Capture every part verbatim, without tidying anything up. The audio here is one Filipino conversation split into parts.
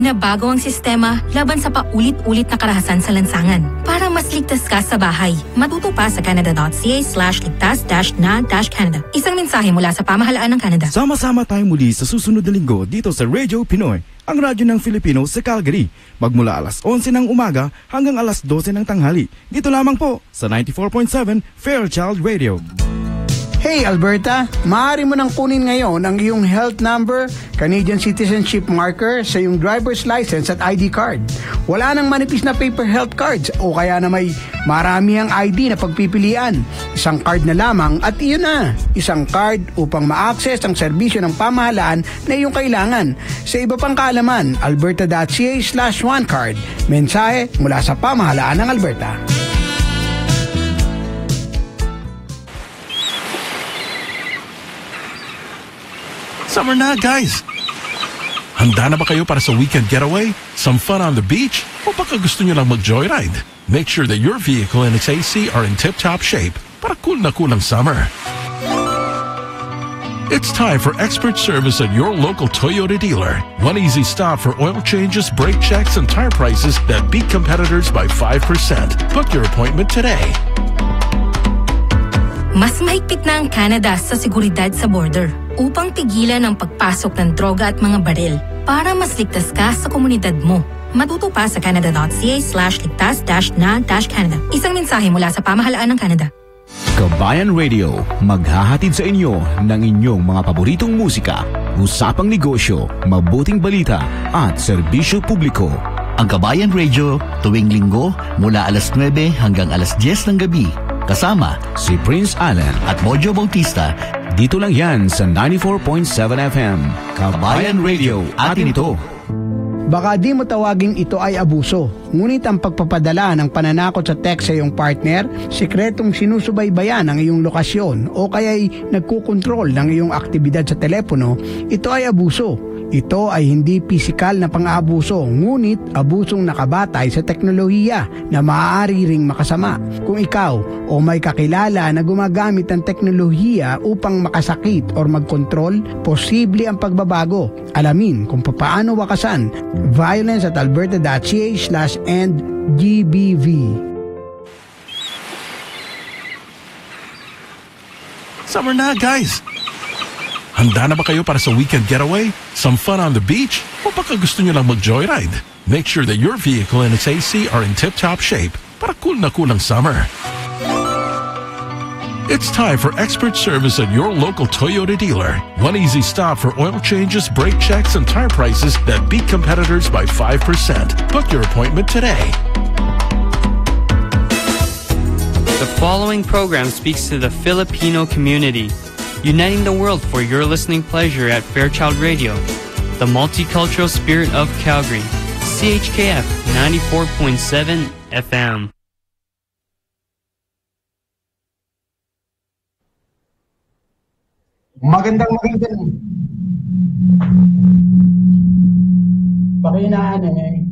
na bago ang sistema laban sa paulit-ulit na karahasan sa lansangan. Para mas ligtas ka sa bahay, matuto pa sa canada.ca slash ligtas dash na dash Canada. Isang mensahe mula sa pamahalaan ng Canada. Sama-sama tayo muli sa susunod na linggo dito sa Radio Pinoy, ang radyo ng Filipino sa Calgary. Magmula alas onse ng umaga hanggang alas dose ng tanghali. Dito lamang po sa ninety-four point seven Fairchild Radio. Hey Alberta, maaari mo nang kunin ngayon ang iyong health number, Canadian citizenship marker sa iyong driver's license at I D card. Wala nang manipis na paper health cards o kaya na may marami ang I D na pagpipilian. Isang card na lamang at iyon na. Isang card upang ma-access ang serbisyo ng pamahalaan na iyong kailangan. Sa iba pang kaalaman, alberta.ca slash one card. Mensahe mula sa pamahalaan ng Alberta. Summer na, guys! Handa na ba kayo para sa weekend getaway? Some fun on the beach? O baka gusto nyo lang mag-joyride? Make sure that your vehicle and its A C are in tip-top shape para cool na cool ang summer. It's time for expert service at your local Toyota dealer. One easy stop for oil changes, brake checks, and tire prices that beat competitors by five percent. Book your appointment today. Mas mahigpit na ang Canada sa seguridad sa border upang pigilan ang pagpasok ng droga at mga baril para mas ligtas ka sa komunidad mo. Matuto pa sa canada.ca slash ligtas dash na dash Canada. Isang mensahe mula sa pamahalaan ng Canada. Kabayan Radio, maghahatid sa inyo ng inyong mga paboritong musika, usapang negosyo, mabuting balita at serbisyo publiko. Ang Kabayan Radio, tuwing linggo mula alas nuwebe hanggang alas diyes ng gabi. Kasama si Prince Allen at Mojo Bautista. Dito lang yan sa ninety-four point seven F M. Kabayan Radio, atin ito. Baka di mo tawaging ito ay abuso, ngunit ang pagpapadala ng pananakot sa text sa iyong partner, sikretong sinusubaybayan ang iyong lokasyon o kaya'y nagkukontrol ng iyong aktibidad sa telepono, ito ay abuso. Ito ay hindi pisikal na pang-aabuso, ngunit abusong nakabatay sa teknolohiya na maaari ring makasama. Kung ikaw o may kakilala na gumagamit ng teknolohiya upang makasakit o magkontrol, posible ang pagbabago. Alamin kung paano wakasan. Violence at alberta.ca slash end G B V. Summer na, guys! Handa na ba kayo para sa weekend getaway? Some fun on the beach? O baka gusto nyo lang mag-joyride? Make sure that your vehicle and its A C are in tip-top shape para cool na cool ang summer. It's time for expert service at your local Toyota dealer. One easy stop for oil changes, brake checks, and tire prices that beat competitors by five percent. Book your appointment today. The following program speaks to the Filipino community, uniting the world for your listening pleasure at Fairchild Radio, the multicultural spirit of Calgary, C H K F ninety-four point seven F M. Magandang magandang Pakinaan eh.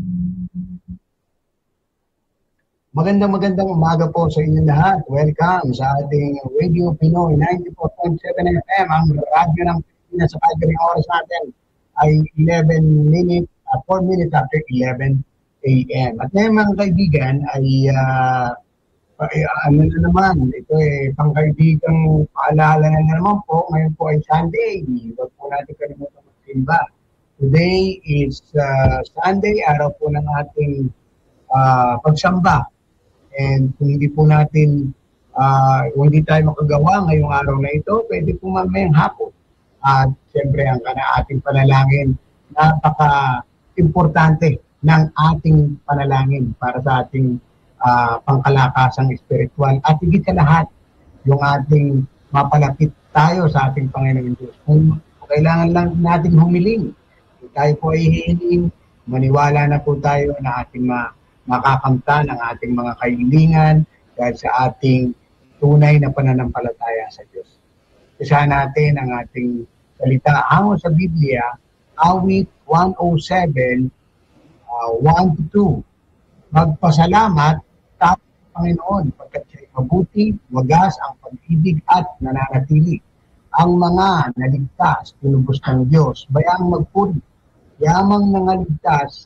Magandang magandang umaga po sa inyo lahat. Welcome sa ating Radio Pinoy ninety-four point seven F M. Ang radyo ng Pilipinas sa Calgary. Ang oras natin ay eleven minutes, uh, four minutes after eleven A M. At ngayon mga kaibigan ay uh, ay, ano na naman, ito eh, pangkaibigang paalala na naman po, ngayon po ay Sunday. Huwag po natin kalimutan magsimba. Today is uh, Sunday, araw po ng ating uh, pagsamba. And kung hindi po natin, uh, kung hindi tayo makagawa ngayong araw na ito, pwede po mamayang hapon. At siyempre ang ating panalangin, napaka-importante ng ating panalangin para sa ating Uh, pangkalakasang espiritual at higit sa lahat yung ating mapalapit tayo sa ating Panginoon Diyos. Kung kailangan lang natin humiling, kung tayo po ay hihiling, maniwala na po tayo na ating ma- makakamtan ang ating mga kahilingan dahil sa ating tunay na pananampalataya sa Diyos. Isa natin ang ating salita hango sa Biblia, awit one oh seven, uh, one to two. Magpasalamat tayo sa Panginoon pagkat siya'y mabuti, wagas ang pag-ibig at nananatili. Ang mga naligtas, pinubos ng Diyos, bayang magpuri, yamang nangaligtas,